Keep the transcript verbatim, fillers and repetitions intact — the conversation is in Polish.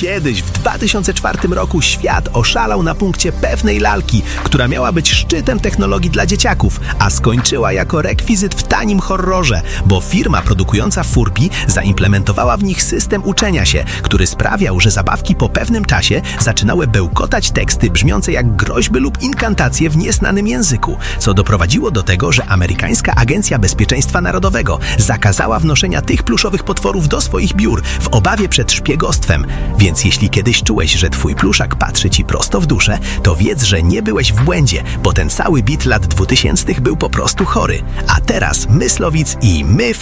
Kiedyś, w dwa tysiące czwartym roku, świat oszalał na punkcie pewnej lalki, która miała być szczytem technologii dla dzieciaków, a skończyła jako rekwizyt w tanim horrorze, bo firma produkująca Furby zaimplementowała w nich system uczenia się, który sprawiał, że zabawki po pewnym czasie zaczynały bełkotać teksty brzmiące jak groźby lub inkantacje w nieznanym języku, co doprowadziło do tego, że amerykańska Agencja Bezpieczeństwa Narodowego zakazała wnoszenia tych pluszowych potworów do swoich biur w obawie przed szpiegostwem. Więc jeśli kiedyś czułeś, że twój pluszak patrzy ci prosto w duszę, to wiedz, że nie byłeś w błędzie, bo ten cały bit lat dwutysięcznych był po prostu chory. A teraz Myslowic i my